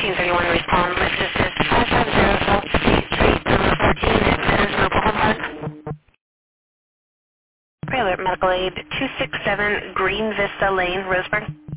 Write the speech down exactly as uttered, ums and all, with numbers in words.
thirteen thirty-one to respond. This is five five zero South State Street, number fourteen at Centers Mobile Home Park. Pre-alert medical aid two six seven Green Vista Lane, Roseburg.